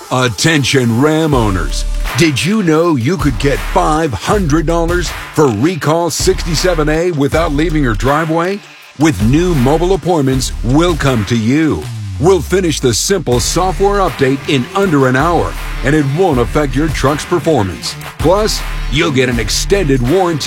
Attention Ram owners. Did you know you could get $500 for Recall 67A without leaving your driveway? With new mobile appointments, we'll come to you. We'll finish the simple software update in under an hour, and it won't affect your truck's performance. Plus, you'll get an extended warranty